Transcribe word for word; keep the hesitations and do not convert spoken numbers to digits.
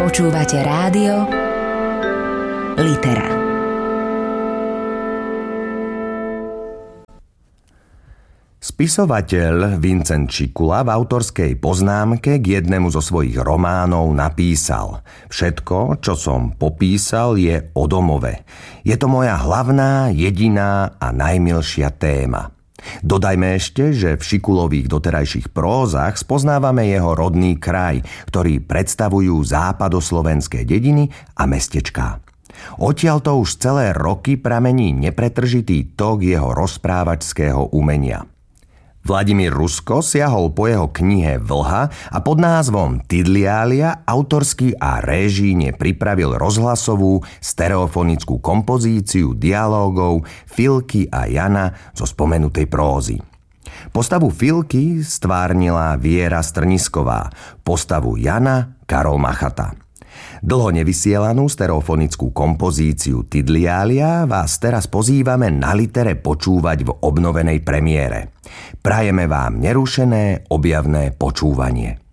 Počúvate rádio Litera. Spisovateľ Vincent Čikula v autorskej poznámke k jednému zo svojich románov napísal: Všetko, čo som popísal, je o domove. Je to moja hlavná, jediná a najmilšia téma. Dodajme ešte, že v Čikulových doterajších prózach spoznávame jeho rodný kraj, ktorý predstavujú západoslovenské dediny a mestečká. Odtiaľto už celé roky pramení nepretržitý tok jeho rozprávačského umenia. Vladimír Rusko siahol po jeho knihe Vlha a pod názvom Tidliália autorsky a réžíne pripravil rozhlasovú stereofonickú kompozíciu dialógov Filky a Jana zo spomenutej prózy. Postavu Filky stvárnila Viera Strnisková, postavu Jana Karol Machata. Dlho nevysielanú stereofonickú kompozíciu Tidliália vás teraz pozývame na Litere počúvať v obnovenej premiére. Prajeme vám nerušené objavné počúvanie.